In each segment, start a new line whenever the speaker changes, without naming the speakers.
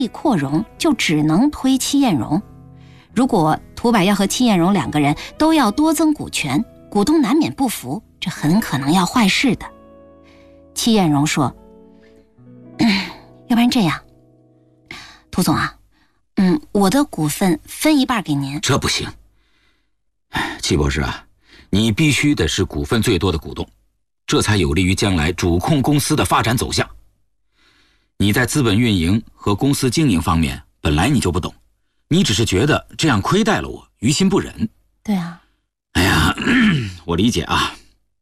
意扩容，就只能推戚彦荣。如果涂百耀和戚彦荣两个人都要多增股权，股东难免不服，这很可能要坏事的。戚彦荣说，要不然这样，涂总啊，我的股份分一半给您。
这不行，戚博士啊，你必须得是股份最多的股东，这才有利于将来主控公司的发展走向。你在资本运营和公司经营方面本来你就不懂，你只是觉得这样亏待了我，于心不忍。
对啊。
哎呀，我理解啊。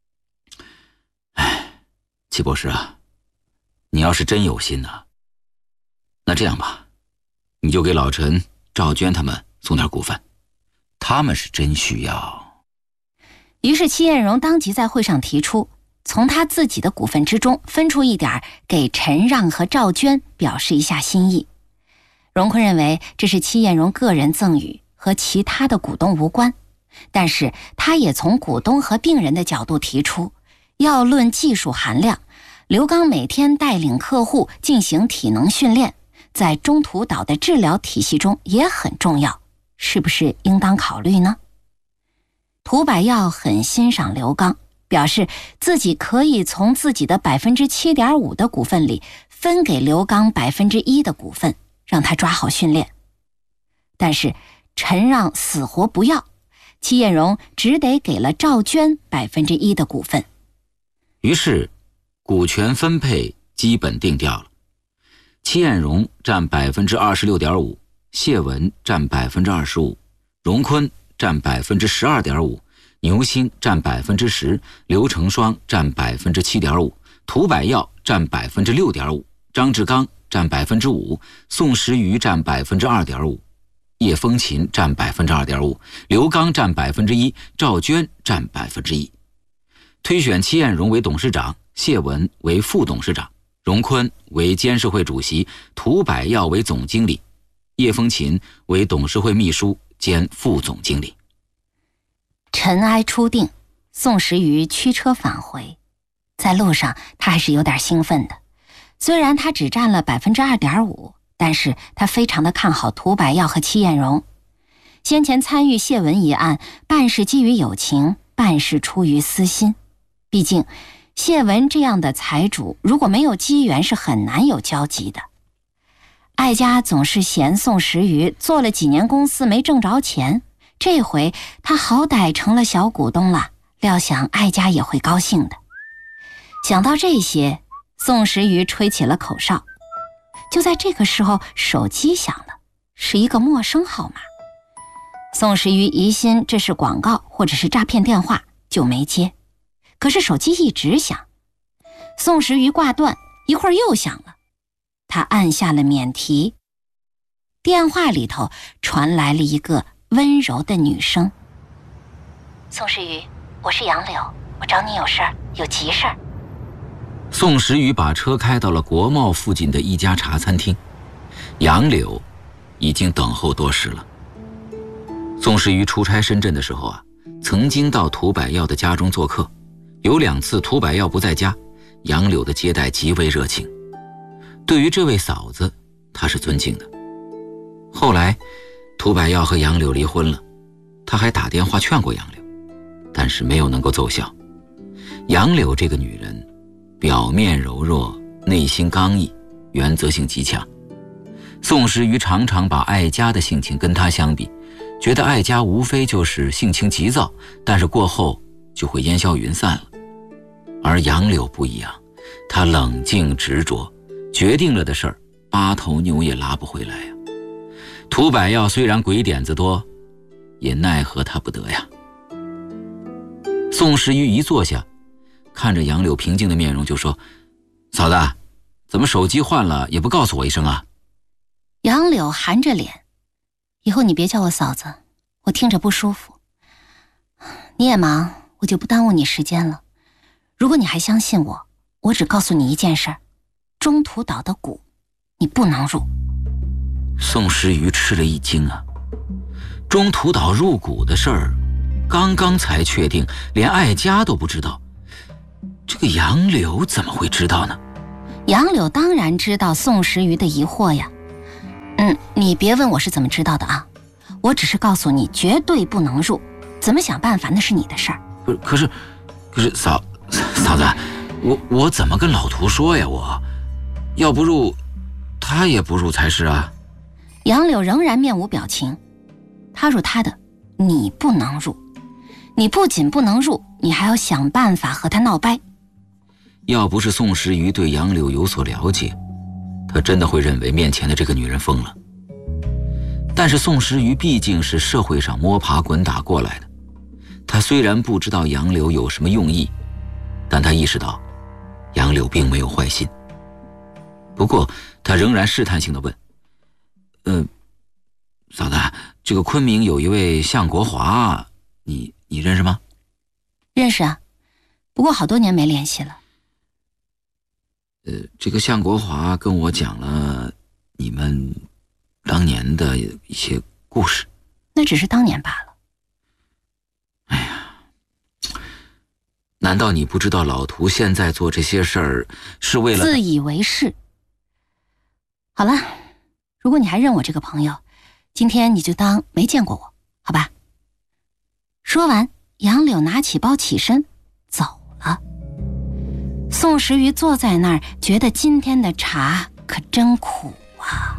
戚博士啊，你要是真有心啊，那这样吧，你就给老陈、赵娟他们送点股份，他们是真需要。
于是戚彦荣当即在会上提出，从他自己的股份之中分出一点给陈让和赵娟，表示一下心意。荣坤认为这是戚彦荣个人赠与，和其他的股东无关，但是他也从股东和病人的角度提出，要论技术含量，刘刚每天带领客户进行体能训练，在中途岛的治疗体系中也很重要，是不是应当考虑呢？涂百耀很欣赏刘刚，表示自己可以从自己的 7.5% 的股份里分给刘刚 1% 的股份，让他抓好训练。但是陈让死活不要，戚彦荣只得给了赵娟 1% 的股份。
于是股权分配基本定调了，戚彦荣占 26.5%， 谢文占 25%， 荣坤占 12.5%， 牛星占 10%， 刘成双占 7.5%， 涂百耀占 6.5%， 张志刚占 5%， 宋时瑜占 2.5%， 叶风琴占 2.5%， 刘刚占 1%， 赵娟占 1%。 推选戚彦荣为董事长，谢文为副董事长，荣坤为监事会主席，涂百耀为总经理，叶风琴为董事会秘书兼副总经理。
尘埃初定，宋时瑜驱车返回，在路上他还是有点兴奋的。虽然他只占了 2.5%， 但是他非常的看好涂百耀和戚彦荣。先前参与谢文一案，半是基于友情，半是出于私心。毕竟谢文这样的财主，如果没有机缘是很难有交集的。艾家总是嫌宋时瑜做了几年公司没挣着钱，这回他好歹成了小股东了，料想艾家也会高兴的。想到这些，宋时瑜吹起了口哨。就在这个时候，手机响了，是一个陌生号码。宋时瑜疑心这是广告或者是诈骗电话，就没接。可是手机一直响，宋时瑜挂断，一会儿又响了，他按下了免提。电话里头传来了一个温柔的女声：宋时瑜，我是杨柳，我找你有事儿，有急事儿。
宋时瑜把车开到了国贸附近的一家茶餐厅，杨柳已经等候多时了。宋时瑜出差深圳的时候啊，曾经到涂百耀的家中做客，有2次涂百耀不在家，杨柳的接待极为热情。对于这位嫂子，他是尊敬的。后来涂百耀和杨柳离婚了，他还打电话劝过杨柳，但是没有能够奏效。杨柳这个女人表面柔弱，内心刚毅，原则性极强。宋时瑜常常把艾家的性情跟她相比，觉得艾家无非就是性情急躁，但是过后就会烟消云散了。而杨柳不一样，她冷静执着，决定了的事儿8头牛也拉不回来呀。涂百耀虽然鬼点子多，也奈何他不得呀。宋时瑜一坐下，看着杨柳平静的面容就说：嫂子，怎么手机换了也不告诉我一声啊？
杨柳含着脸：以后你别叫我嫂子，我听着不舒服。你也忙，我就不耽误你时间了。如果你还相信我，我只告诉你一件事儿，中途岛的股你不能入。
宋时瑜吃了一惊啊，中途岛入股的事儿刚刚才确定，连艾家都不知道，这个杨柳怎么会知道呢？
杨柳当然知道宋时瑜的疑惑呀， 你别问我是怎么知道的啊，我只是告诉你绝对不能入，怎么想办法那是你的事儿。
不是，可是嫂子，我怎么跟老涂说呀？我要不入，他也不入才是啊。
杨柳仍然面无表情，他入他的，你不能入。你不仅不能入，你还要想办法和他闹掰。
要不是宋时瑜对杨柳有所了解，他真的会认为面前的这个女人疯了。但是宋时瑜毕竟是社会上摸爬滚打过来的，他虽然不知道杨柳有什么用意，但他意识到杨柳并没有坏心。不过他仍然试探性地问：嫂子，这个昆明有一位向国华，你认识吗？
认识啊，不过好多年没联系了。
这个向国华跟我讲了你们当年的一些故事。
那只是当年罢了。
哎呀，难道你不知道老涂现在做这些事儿是为了
自以为是？好了，如果你还认我这个朋友，今天你就当没见过我，好吧？说完，杨柳拿起包起身走了。宋时瑜坐在那儿，觉得今天的茶可真苦啊。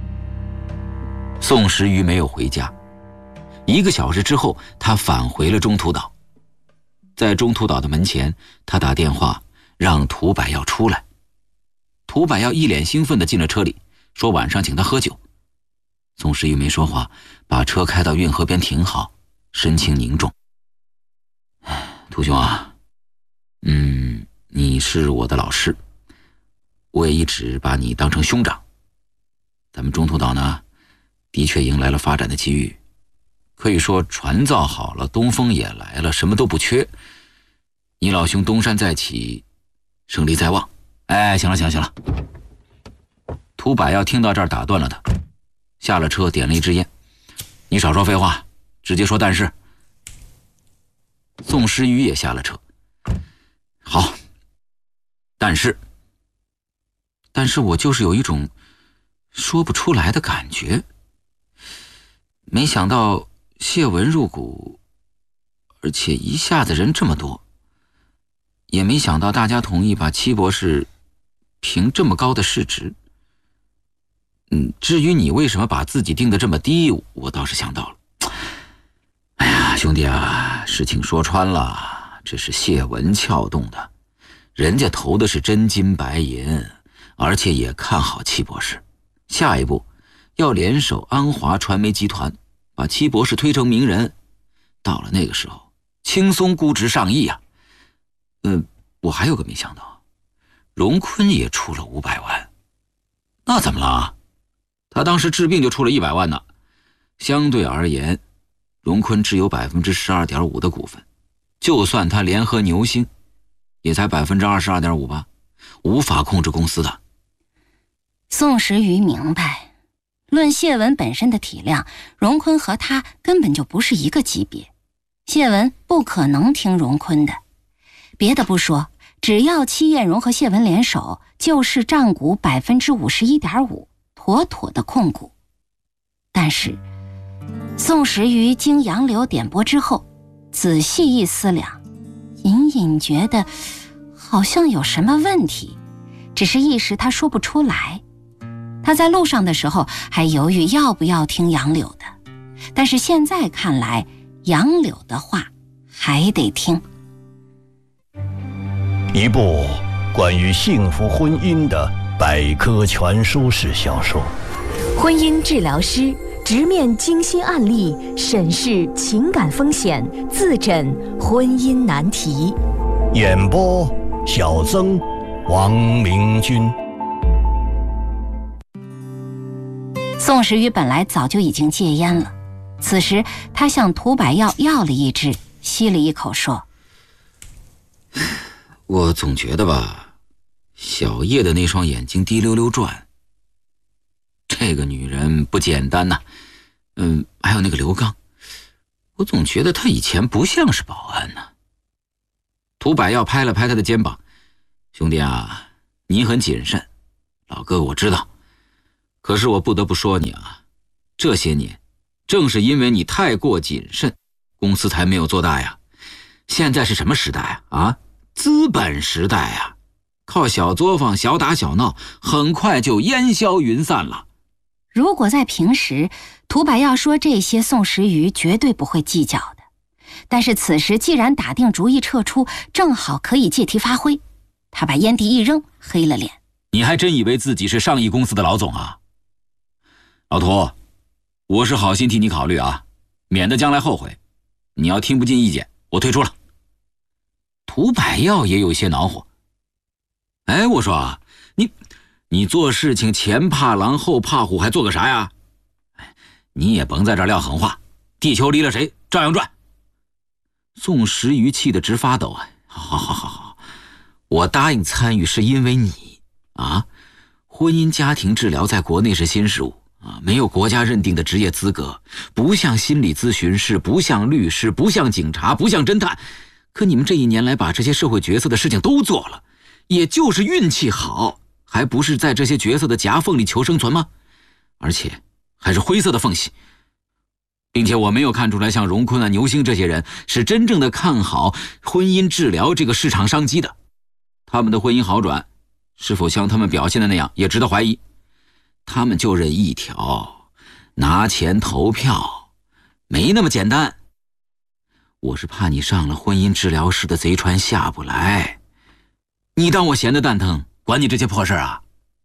宋时瑜没有回家，1个小时之后，他返回了中途岛。在中途岛的门前，他打电话让涂百耀出来。涂百耀一脸兴奋地进了车里，说晚上请他喝酒。宋时瑜没说话，把车开到运河边停好，神情凝重。涂兄啊，你是我的老师，我也一直把你当成兄长。咱们中途岛呢，的确迎来了发展的机遇，可以说船造好了，东风也来了，什么都不缺。你老兄东山再起，胜利在望。哎，行了。涂百耀听到这儿打断了他，下了车点了一支烟。你少说废话，直接说但是。宋时瑜也下了车。好，但是我就是有一种说不出来的感觉。没想到谢文入股，而且一下子人这么多，也没想到大家同意把戚博士评这么高的市值。至于你为什么把自己定得这么低，我倒是想到了。哎呀，兄弟啊，事情说穿了，这是谢文撬动的，人家投的是真金白银，而且也看好戚博士。下一步要联手安华传媒集团，把戚博士推成名人。到了那个时候，轻松估值上亿啊！我还有个没想到，荣坤也出了500万。那怎么了？他当时治病就出了100万呢。相对而言，荣坤只有 12.5% 的股份，就算他联合牛星，也才 22.5% 吧，无法控制公司的。
宋时瑜明白，论谢文本身的体量，荣坤和他根本就不是一个级别，谢文不可能听荣坤的。别的不说，只要戚艳荣和谢文联手，就是占股 51.5%， 妥妥的控股。但是宋时瑜经杨柳点拨之后，仔细一思量，隐隐觉得好像有什么问题，只是一时他说不出来。他在路上的时候还犹豫要不要听杨柳的，但是现在看来，杨柳的话还得听。
一部关于幸福婚姻的百科全书式小说，
婚姻治疗师直面精心案例，审视情感风险，自诊婚姻难题。
演播小曾、王明君。
宋时瑜本来早就已经戒烟了，此时他向涂百耀要了一支，吸了一口说：
我总觉得吧，小叶的那双眼睛滴溜溜转，这个女人不简单呐。还有那个刘刚，我总觉得他以前不像是保安呢。涂百耀拍了拍他的肩膀：兄弟啊，你很谨慎，老哥我知道， 可是我不得不说你啊，这些年正是因为你太过谨慎，公司才没有做大呀。现在是什么时代啊？资本时代啊，靠小作坊小打小闹，很快就烟消云散了。
如果在平时，涂百耀说这些宋时瑜绝对不会计较的。但是此时既然打定主意撤出，正好可以借题发挥。他把烟蒂一扔，黑了脸。
你还真以为自己是上亿公司的老总啊？老涂，我是好心替你考虑啊，免得将来后悔。你要听不进意见，我退出了。涂百耀也有些恼火。哎，我说啊，你做事情前怕狼后怕虎，还做个啥呀？你也甭在这儿撂狠话，地球离了谁照样转。宋时瑜气得直发抖啊！好，我答应参与是因为你啊，婚姻家庭治疗在国内是新事物啊，没有国家认定的职业资格，不像心理咨询师，不像律师，不像警察，不像侦探。可你们这一年来把这些社会角色的事情都做了，也就是运气好，还不是在这些角色的夹缝里求生存吗？而且还是灰色的缝隙。并且我没有看出来像荣坤啊、牛星这些人是真正的看好婚姻治疗这个市场商机的。他们的婚姻好转是否像他们表现的那样也值得怀疑。他们就认一条，拿钱投票，没那么简单。我是怕你上了婚姻治疗师的贼船下不来。你当我闲得蛋疼，管你这些破事啊？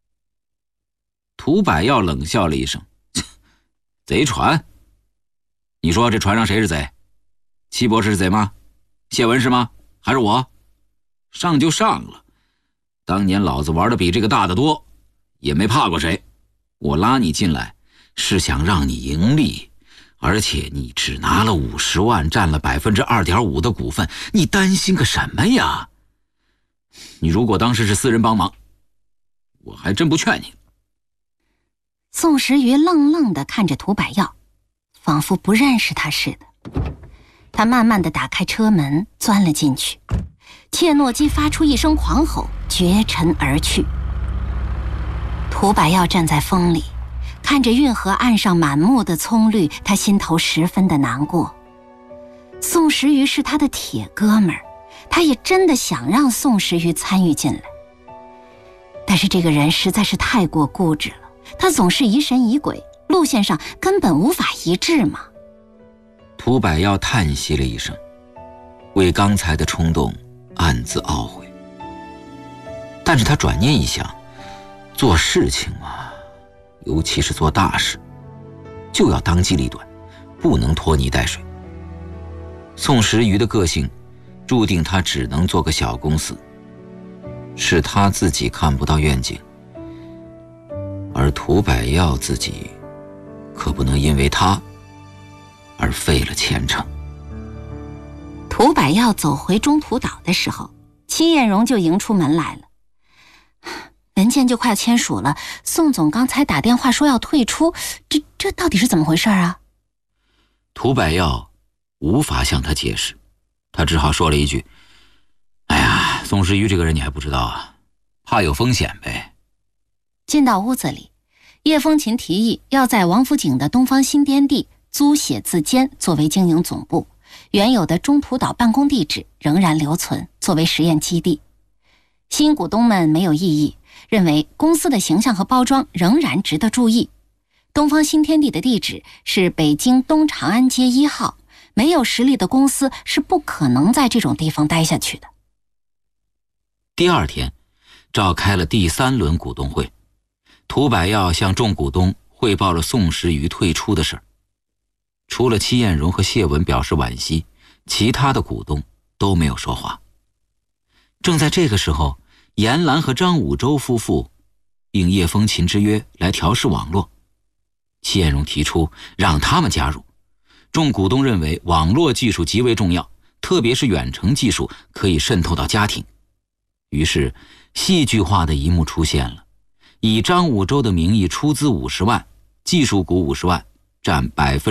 涂百耀冷笑了一声，贼船？你说这船上谁是贼？戚博士是贼吗？谢文是吗？还是我？上就上了，当年老子玩的比这个大得多，也没怕过谁。我拉你进来是想让你盈利，而且你只拿了50万，占了2.5%的股份，你担心个什么呀？你如果当时是私人帮忙，我还真不劝你。
宋时瑜愣愣地看着涂百耀，仿佛不认识他似的。他慢慢地打开车门，钻了进去。切诺基发出一声狂吼，绝尘而去。涂百耀站在风里，看着运河岸上满目的葱绿，他心头十分的难过。宋时瑜是他的铁哥们儿，他也真的想让宋时瑜参与进来。但是这个人实在是太过固执了，他总是疑神疑鬼，路线上根本无法一致嘛。
涂百耀叹息了一声，为刚才的冲动暗自懊悔。但是他转念一想，做事情嘛，尤其是做大事，就要当机立断，不能拖泥带水。宋时瑜的个性注定他只能做个小公司，是他自己看不到愿景，而涂百耀自己可不能因为他而废了前程。
涂百耀走回中途岛的时候，戚艳荣就迎出门来了。文件就快签署了，宋总刚才打电话说要退出，这到底是怎么回事啊？
涂百耀无法向他解释，他只好说了一句：哎呀，宋时瑜这个人你还不知道啊，怕有风险呗。
进到屋子里，叶风琴提议要在王府井的东方新天地租写字间作为经营总部，原有的中途岛办公地址仍然留存，作为实验基地。新股东们没有异议，认为公司的形象和包装仍然值得注意。东方新天地的地址是北京东长安街1号，没有实力的公司是不可能在这种地方待下去的。
第二天，召开了第3轮股东会，涂百耀向众股东汇报了宋时瑜退出的事儿。除了戚艳荣和谢文表示惋惜，其他的股东都没有说话。正在这个时候，严兰和张武周夫妇应叶风琴之约来调试网络。戚艳荣提出让他们加入，众股东认为网络技术极为重要，特别是远程技术可以渗透到家庭。于是戏剧化的一幕出现了，以张武周的名义出资50万，技术股50万，占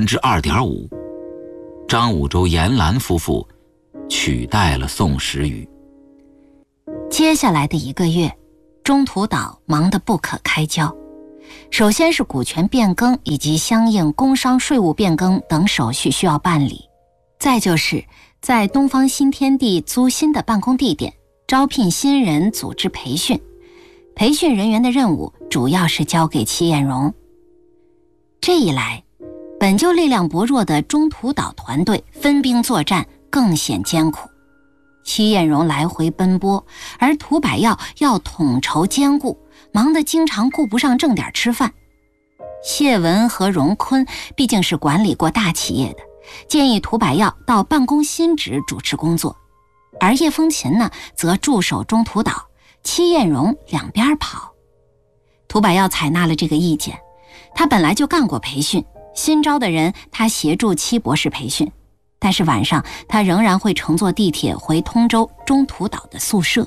2.5%。张武周、严兰夫妇取代了宋时瑜。
接下来的1个月，中途岛忙得不可开交。 首先是股权变更以及相应工商税务变更等手续需要办理，再就是在东方新天地租新的办公地点，招聘新人，组织培训。培训人员的任务主要是交给戚彦荣。这一来，本就力量薄弱的中途岛团队分兵作战更显艰苦。戚彦荣来回奔波，而涂百耀要统筹兼顾，忙得经常顾不上正点吃饭。谢文和荣坤毕竟是管理过大企业的，建议涂百耀到办公新址主持工作，而叶风琴呢，则驻守中途岛，戚彦荣两边跑。涂百耀采纳了这个意见，他本来就干过培训，新招的人他协助戚博士培训，但是晚上他仍然会乘坐地铁回通州中途岛的宿舍。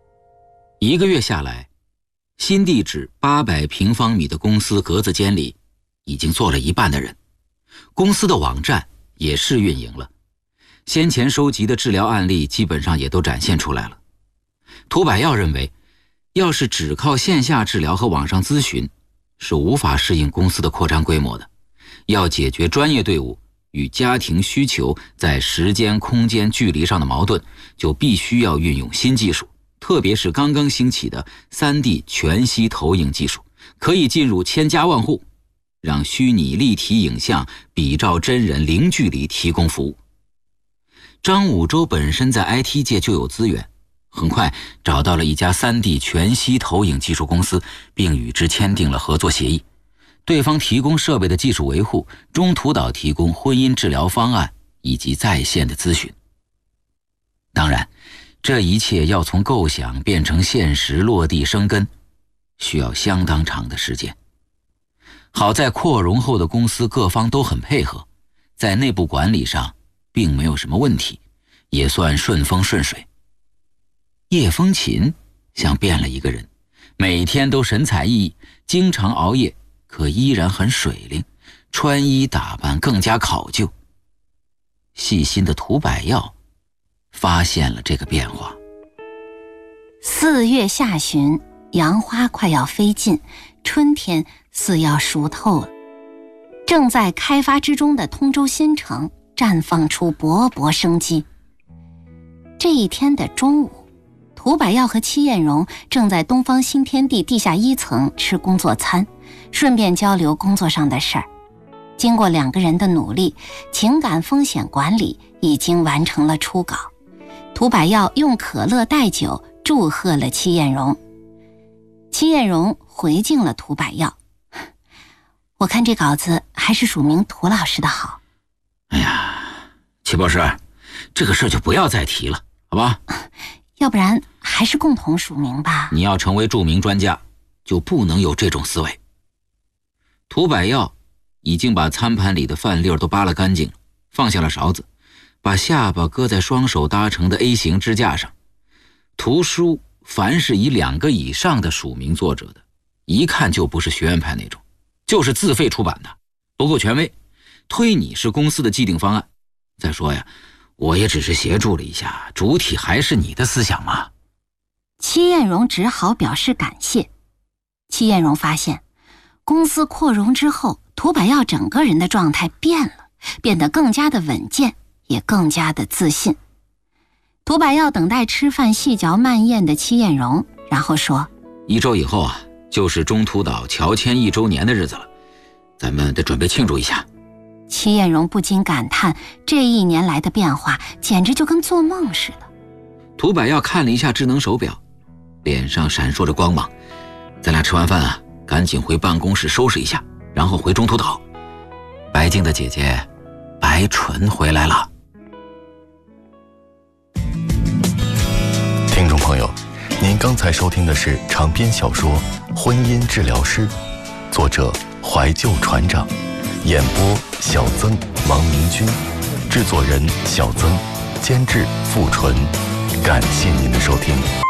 1个月下来，新地址800平方米的公司格子间里已经坐了一半的人，公司的网站也试运营了，先前收集的治疗案例基本上也都展现出来了。涂百耀认为，要是只靠线下治疗和网上咨询是无法适应公司的扩张规模的，要解决专业队伍与家庭需求在时间、空间、距离上的矛盾，就必须要运用新技术，特别是刚刚兴起的 3D 全息投影技术，可以进入千家万户，让虚拟立体影像比照真人零距离提供服务。张武洲本身在 IT 界就有资源，很快找到了一家 3D 全息投影技术公司，并与之签订了合作协议。对方提供设备的技术维护，中途岛提供婚姻治疗方案以及在线的咨询。当然，这一切要从构想变成现实落地生根，需要相当长的时间。好在扩容后的公司各方都很配合，在内部管理上并没有什么问题，也算顺风顺水。叶风琴像变了一个人，每天都神采奕奕，经常熬夜，可依然很水灵，穿衣打扮更加考究。细心的涂百耀发现了这个变化。
4月下旬，杨花快要飞尽，春天似要熟透了。正在开发之中的通州新城绽放出勃勃生机。这一天的中午，涂百耀和戚彦荣正在东方新天地地下1层吃工作餐，顺便交流工作上的事儿。经过2个人的努力，情感风险管理已经完成了初稿。涂百耀用可乐代酒祝贺了戚彦荣。戚彦荣回敬了涂百耀，我看这稿子还是署名涂老师的好。
哎呀，戚博士，这个事就不要再提了，好吧？
要不然还是共同署名吧。
你要成为著名专家，就不能有这种思维。涂百耀已经把餐盘里的饭粒都扒了干净，放下了勺子，把下巴搁在双手搭成的 A 型支架上。图书凡是以2个以上的署名作者的，一看就不是学院派那种，就是自费出版的，不够权威，推你是公司的既定方案。再说呀，我也只是协助了一下，主体还是你的思想嘛。
戚彦荣只好表示感谢。戚彦荣发现，公司扩容之后，涂百耀整个人的状态变了，变得更加的稳健，也更加的自信。涂百耀等待吃饭细嚼慢咽的戚彦荣，然后说
：1周以后啊，就是中途岛乔迁1周年的日子了，咱们得准备庆祝一下。
戚彦荣不禁感叹，这1年来的变化简直就跟做梦似的。
涂百耀看了一下智能手表，脸上闪烁着光芒。咱俩吃完饭啊，赶紧回办公室收拾一下，然后回中途岛。白净的姐姐白纯回来了。
听众朋友，您刚才收听的是长篇小说《婚姻治疗师》，作者怀旧船长，演播小曾、王明君，制作人小曾，监制付纯。感谢您的收听。